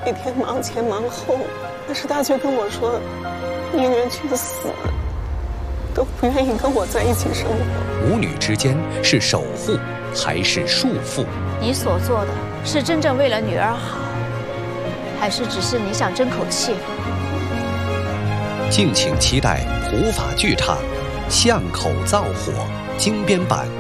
每天忙前忙后，但是他却跟我说，宁愿去死，都不愿意跟我在一起生活。 母女之间是守护还是束缚？ 你所做的是真正为了女儿好，还是只是你想争口气？ 敬请期待普法剧场《巷口灶火》精编版。